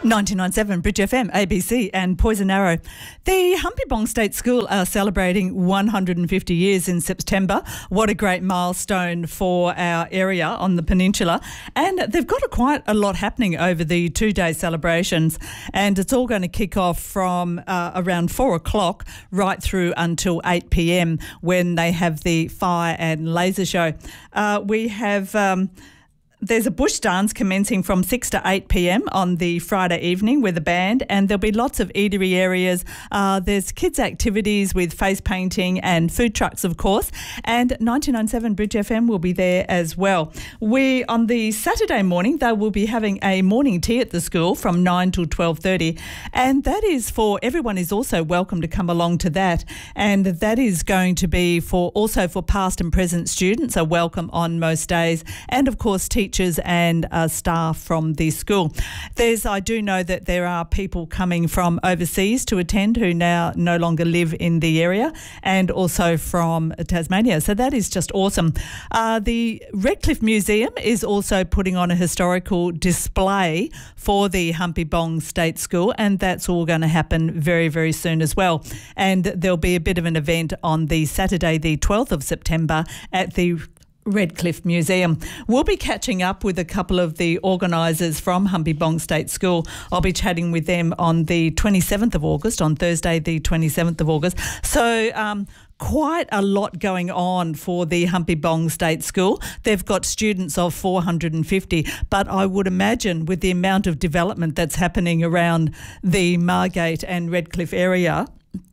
99.7 Bridge FM, ABC and Poison Arrow. The Humpybong State School are celebrating 150 years in September. What a great milestone for our area on the peninsula. And they've got quite a lot happening over the two-day celebrations. And it's all going to kick off from around 4 o'clock right through until 8 p.m. when they have the fire and laser show. We have... There's a bush dance commencing from 6 to 8 p.m. on the Friday evening with a band, and there'll be lots of eatery areas. There's kids' activities with face painting and food trucks, of course, and 99.7 Bridge FM will be there as well. On the Saturday morning, they will be having a morning tea at the school from 9 till 12:30, and that is for everyone is also welcome to come along to that, and that is going to be also for past and present students are welcome on most days, and of course teachers and staff from the school. I do know that there are people coming from overseas to attend who now no longer live in the area, and also from Tasmania. So that is just awesome. The Redcliffe Museum is also putting on a historical display for the Humpybong State School, and that's all going to happen very, very soon as well. And there'll be a bit of an event on the Saturday, the 12th of September at the Redcliffe Museum. We'll be catching up with a couple of the organisers from Humpybong State School. I'll be chatting with them on the 27th of August, on Thursday the 27th of August. So quite a lot going on for the Humpybong State School. They've got students of 450, but I would imagine with the amount of development that's happening around the Margate and Redcliffe area,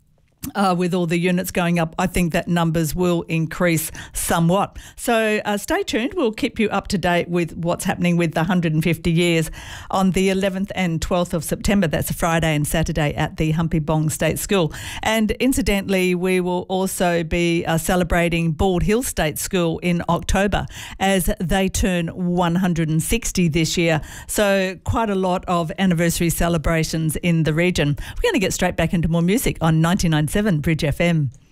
with all the units going up, I think that numbers will increase somewhat. So stay tuned. We'll keep you up to date with what's happening with the 150 years on the 11th and 12th of September. That's a Friday and Saturday at the Humpybong State School. And incidentally, we will also be celebrating Bald Hill State School in October as they turn 160 this year. So quite a lot of anniversary celebrations in the region. We're going to get straight back into more music on 99.7 Bridge FM.